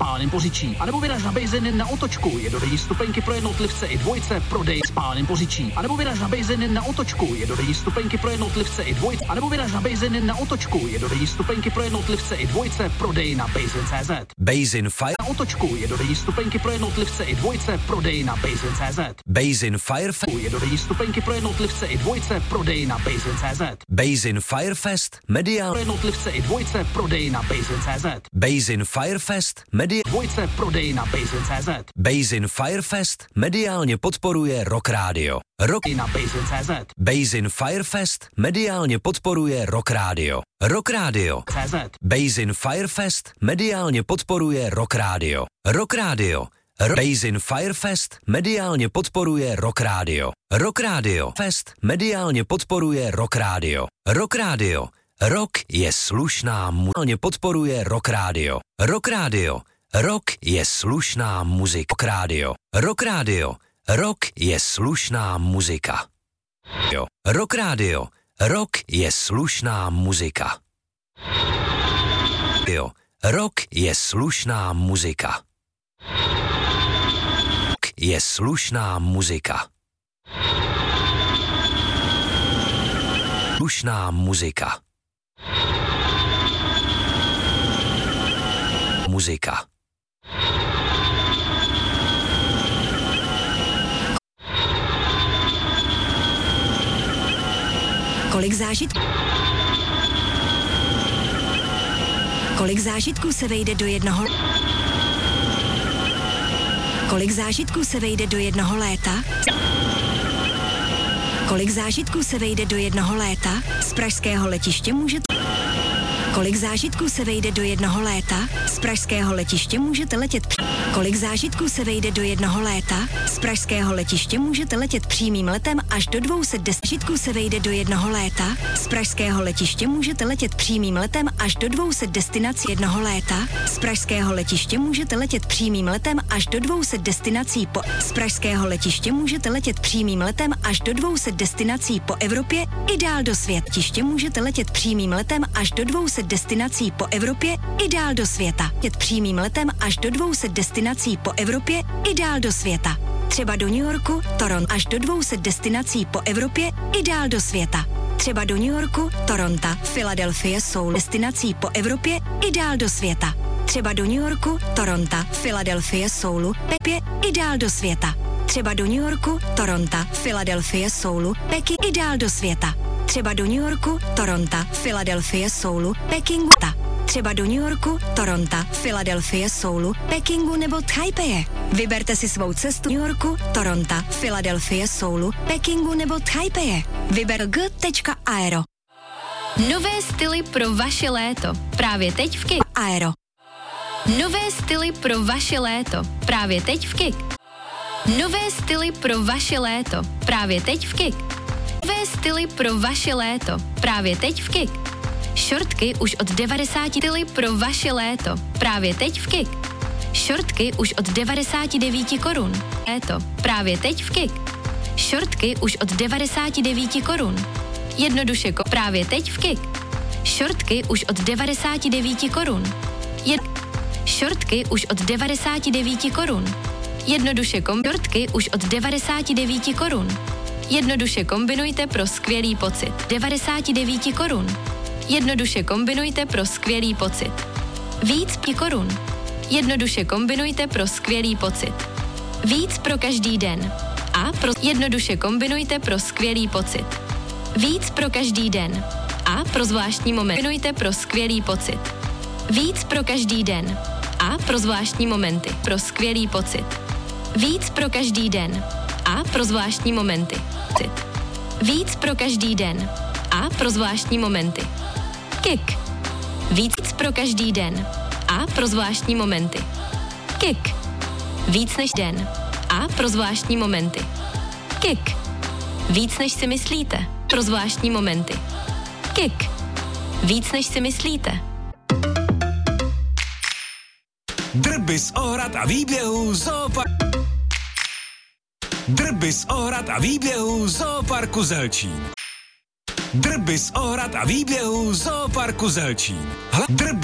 Pánem pořičí. A nebo vyraž na Bejzin na Otočku, jednodenní vstupenky pro jednotlivce i dvojce, prodej s Pánem pořičí. A nebo vyraž na Bejzin na Otočku, jednodenní vstupenky pro jednotlivce i dvojce. A nebo vyraž na Bejzin na Otočku, jednodenní vstupenky pro jednotlivce i dvojce, prodej na Bejzin.cz. Bejzin Fire Na Otočku, jednodenní vstupenky pro jednotlivce i dvojce, prodej na Bejzin.cz. Bejzin Firefest. Jednodenní vstupenky pro jednotlivce i dvojce, prodej na Bejzin.cz. Bejzin Firefest mediál. Pro jednotlivce i dvojce, prodej na Bejzin.cz. Bejzin Firefest Dvojce, prodej na Bejzin.cz. Bejzin Firefest mediálně podporuje Rock Radio. Na Bejzin.cz. Bejzin Firefest mediálně podporuje Rock Radio. Rock Radio. CZ. Bejzin Firefest mediálně podporuje Rock Radio. Rock Radio. Bejzin Firefest mediálně podporuje Rock Radio. Rock Radio. Fest mediálně podporuje Rock Radio. Rock Radio. Rock je slušná mediálně podporuje Rock Radio. Rock Radio. Rock je slušná muzika. Rock Radio. Rock Radio. Rock je slušná muzika. Rock Radio. Rock je slušná muzika. Rock je slušná muzika. Rock je slušná muzika. Slušná muzika. Muzika. Kolik zážitků se vejde do jednoho... Kolik zážitků se vejde do jednoho léta? Kolik zážitků se vejde do jednoho léta? Z pražského letiště můžete... Kolik zážitků se vejde do jednoho léta? Z pražského letiště můžete letět... Kolik zážitků se vejde do jednoho léta? Z pražského letiště můžete letět přímým letem až do 200 zážitků se vejde do jednoho léta? Z pražského letiště můžete letět přímým letem až do 200 destinací jednoho léta? Z pražského letiště můžete letět přímým letem až do 200 destinací po... Z pražského letiště můžete letět přímým letem až do 200 destinací po Evropě i dál do světa. Letiště můžete letět přímým letem až do 200 destinací po Evropě i dál do světa. Letět přímým letem až do 200 destinací po Evropě i dál do světa. Třeba do New Yorku, Toronto až do 200 destinací po Evropě i dál do světa. Třeba do New Yorku, Toronto, Philadelphia, Seoul destinací po Evropě i dál do světa. Třeba do New Yorku, Toronto, Philadelphia, Seoulu, Pepě i dál do světa. Třeba do New Yorku, Toronto, Philadelphia, Seoulu, Peky i dál do světa. Třeba do New Yorku, Toronto, Philadelphia, Seoulu, Pekingu. Třeba do New Yorku, Toronto, Philadelphia, Seoulu, Pekingu nebo Taipeje. Vyberte si svou cestu New Yorku, Toronto, Philadelphia, Seoulu, Pekingu nebo Taipeje. Vyber g.aero. Nové styly pro vaše léto. Právě teď v KIK. Aero. Nové styly pro vaše léto. Právě teď v KIK. Nové styly pro vaše léto. Právě teď v KIK. Nové styly pro vaše léto. Právě teď v KIK. Šortky už od 90 styly pro vaše léto. Právě teď v KIK. Šortky už od 99 korun. Léto. Právě teď v KIK. Šortky už od 99 korun. Jednoduše právě teď v KIK. Šortky už od 99 korun. Šortky už od 99 korun. Jednoduše šortky už od 99 korun. Jednoduše kombinujte pro skvělý pocit. 99 korun. Jednoduše kombinujte pro skvělý pocit. Víc korun. Jednoduše kombinujte pro skvělý pocit. Víc pro každý den. A pro jednoduše kombinujte pro skvělý pocit. Víc pro každý den. A pro zvláštní moment. Kombinujte pro skvělý pocit. Víc pro každý den. A pro zvláštní momenty. Pro skvělý pocit. Víc pro každý den. A pro zvláštní momenty. Víc pro každý den. A pro zvláštní momenty. KIK. Víc pro každý den. A pro zvláštní momenty. KIK. Víc než den. A pro zvláštní momenty. KIK. Víc než si myslíte. Pro zvláštní momenty. KIK. Víc než si myslíte. Drby z Ohrad a výběhů Drby z Ohrad a výběhů Zooparku Zelčín. Drby z Ohrad a výběhů Zooparku Zelčín. Drby